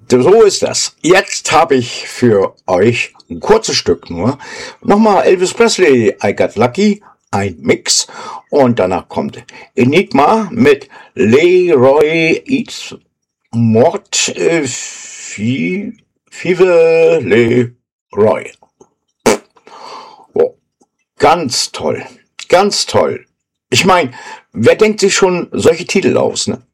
So ist das. Jetzt habe ich für euch ein kurzes Stück nur. Nochmal Elvis Presley, I Got Lucky, ein Mix. Und danach kommt Enigma mit Leroy Eats Mort Five Leroy. Oh, ganz toll. Ganz toll. Ich meine, wer denkt sich schon solche Titel aus, ne?